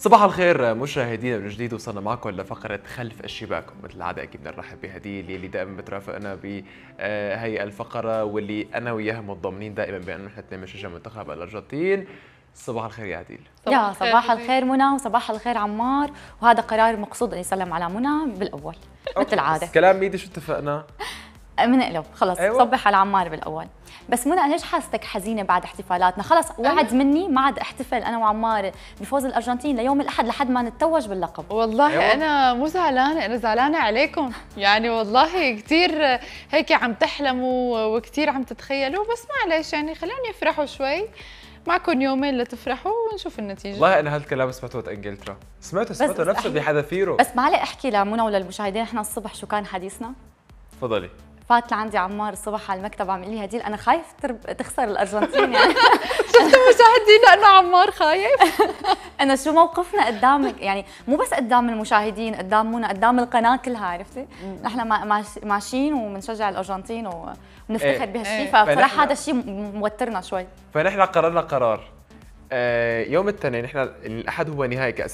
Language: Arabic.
صباح الخير مشاهدينا من جديد، وصلنا معكم لفقرة خلف الشباك. مثل العادة أكيد بنرحب بهديل يلي دائما بترافقنا بهي الفقرة، واللي أنا وياها متضامنين دائما بأنه نحن بنشجع منتخب الأرجنتين. صباح الخير يا هديل. يا صباح الخير منى، وصباح الخير عمار. وهذا قرار مقصود أن يسلم على منى بالأول مثل العادة. كلام ميدي شو اتفقنا؟ منقلب خلص. أيوة. صبح على عمار بالأول. بس منى، أنا ليش حاستك حزينة بعد احتفالاتنا؟ خلص وعد مني ما عاد احتفل أنا وعمار بفوز الأرجنتين ليوم الأحد لحد ما نتوج باللقب. والله أيوة. أنا مو زعلانة، أنا زعلانة عليكم. يعني والله كتير هيك عم تحلموا وكتير عم تتخيلوا، بس معلش يعني خليهم يفرحوا شوي. معكم يومين لتفرحوا ونشوف النتيجة. والله أنا هالكلام سمعته انجلترا، سمعته نفسه بحذافيره. بس معلي احكي لمنى وللمشاهدين، احنا الصبح شو كان حديثنا؟ تفضلي. فات لعندي عمار الصبح على المكتب عم يقول لي هديل انا خايف تخسر الارجنتين يعني. شفتوا مشاهدين لأنه عمار خايف؟ انا شو موقفنا قدامك، يعني مو بس قدام المشاهدين، قدام منى، قدام القناه كلها، عرفتي؟ نحن ماشيين وبنشجع الارجنتين ونفتخر بهالشيء، فبصراحه هذا الشيء موترنا شوي. فنحن قررنا قرار يوم الاثنين، نحن الأحد هو نهائي كأس